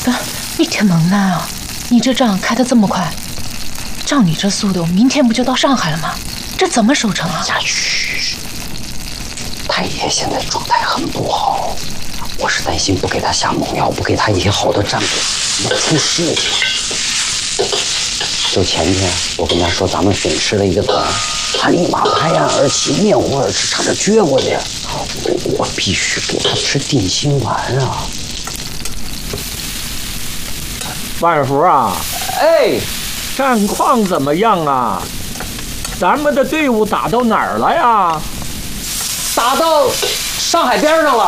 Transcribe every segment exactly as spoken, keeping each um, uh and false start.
你挺能耐啊！你这仗开得这么快，照你这速度，明天不就到上海了吗？这怎么收成啊？ 呀，嘘！太爷现在状态很不好，我是担心不给他下猛药，不给他一些好的战果，出事情。就前天我跟他说咱们损失了一个团，他立马拍案而起，面红耳赤，差点撅过去。我我必须给他吃定心丸啊！ 万福啊， 哎， 战况怎么样啊？咱们的队伍打到哪儿了呀？ 打到上海边上了。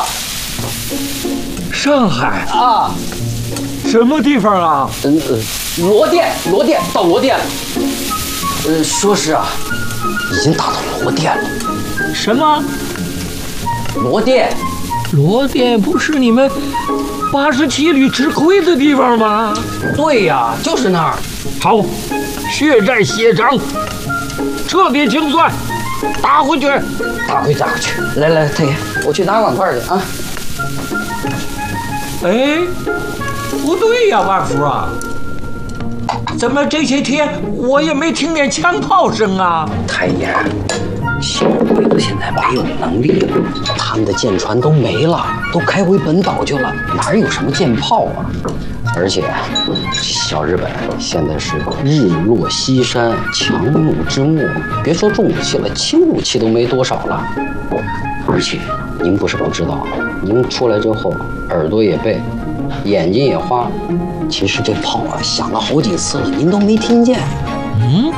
上海啊？ 什么地方啊？ 嗯呃，罗店，罗店到罗店了。呃，说是啊，已经打到罗店了。 什么？ 罗店？ 罗店不是你们八十七旅吃亏的地方吗？ 对呀，就是那儿。 好，血债血偿，彻底清算，打回去， 打回打回去。来来，太爷，我去拿碗筷去啊。 哎，不对呀，万福啊，怎么这些天我也没听见枪炮声啊？ 太爷，小鬼子现在没有能力了，他们的舰船都没了，都开回本岛去了，哪有什么舰炮啊？而且，小日本现在是日落西山，强弩之末，别说重武器了，轻武器都没多少了。而且，您不是不知道，您出来之后耳朵也背，眼睛也花，其实这炮啊响了好几次了，您都没听见。 嗯，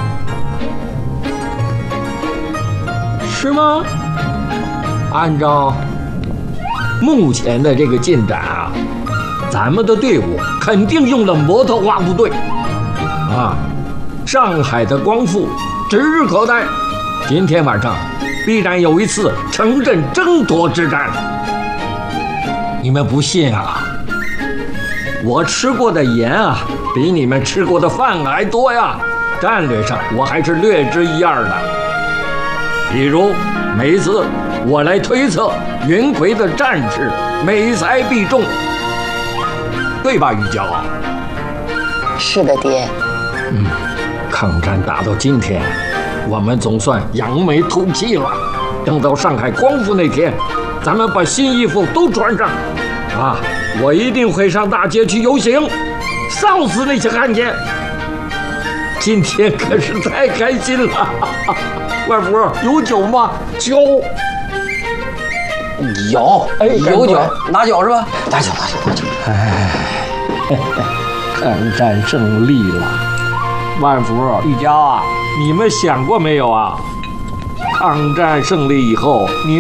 是吗？按照目前的这个进展啊，咱们的队伍肯定用了摩托化部队啊！上海的光复指日可待，今天晚上必然有一次城镇争夺之战。你们不信啊？我吃过的盐啊，比你们吃过的饭还多呀！战略上我还是略知一二的。比如每一次我来推测云魁的战士每猜必中，对吧，玉娇？ 是的，爹。 嗯，抗战打到今天，我们总算扬眉吐气了。等到上海光复那天，咱们把新衣服都穿上，啊，我一定会上大街去游行，臊死那些汉奸。今天可是太开心了。万福，有酒吗？酒。 有， 哎， 有酒，拿酒是吧？拿酒，拿酒，拿酒。 哎，抗战胜利了。万福、玉娇啊，你们想过没有啊？抗战胜利以后，你